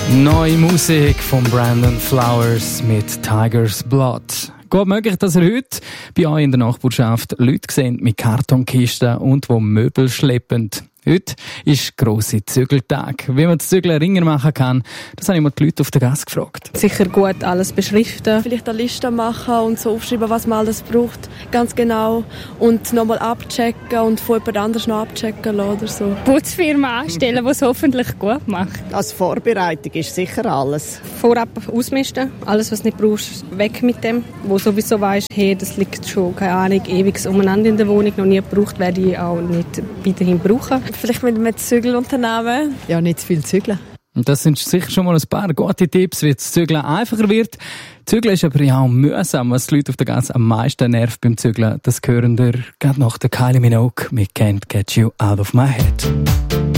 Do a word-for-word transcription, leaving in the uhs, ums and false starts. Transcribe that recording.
Neue Musik von Brandon Flowers mit Tiger's Blood. Gut möglich, dass ihr heute bei euch in der Nachbarschaft Leute seht mit Kartonkisten und die Möbel schleppen. Heute ist grosse Zügeltag. Wie man das Zügeln ringer machen kann, das habe ich mal die Leute auf der Gasse gefragt. Sicher gut alles beschriften. Vielleicht eine Liste machen und so aufschreiben, was man alles braucht, ganz genau. Und nochmal abchecken und von jemand anderes noch abchecken lassen oder so. Putzfirma anstellen, die es hoffentlich gut macht. Als Vorbereitung ist sicher alles. Vorab ausmisten, alles was du nicht brauchst, weg mit dem. Wo sowieso weisst, hey, das liegt schon, keine Ahnung, ewig umeinander in der Wohnung, noch nie gebraucht, werde ich auch nicht weiterhin brauchen. Vielleicht mit einem Zügelunternehmen. Ja, nicht zu viel zügeln. Und das sind sicher schon mal ein paar gute Tipps, wie das Zügeln einfacher wird. Zügeln ist aber ja auch mühsam, was die Leute auf der Gasse am meisten nervt beim Zügeln. Das hören wir gerade nach der Kylie Minogue mit Can't Get You Out of My Head.